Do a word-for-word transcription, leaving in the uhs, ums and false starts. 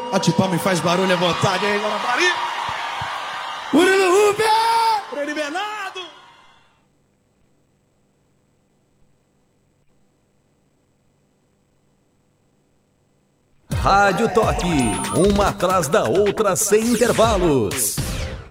Bate palma e faz barulho à vontade aí, Guarapari. Murilo Rubio! Freddy Bernardo! Rádio Toque, uma atrás da outra sem intervalos.